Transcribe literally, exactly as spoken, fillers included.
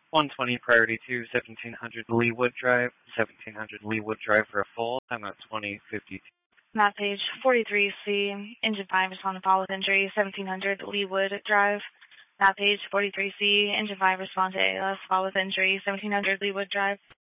one twenty priority to seventeen hundred Leewood Drive, seventeen hundred Leewood Drive for a full, time at twenty fifty-two. Map page forty-three C, engine five respond to fall with injury, seventeen hundred Leewood Drive. Map page forty-three C, engine five respond to A L S, fall with injury, seventeen hundred Leewood Drive.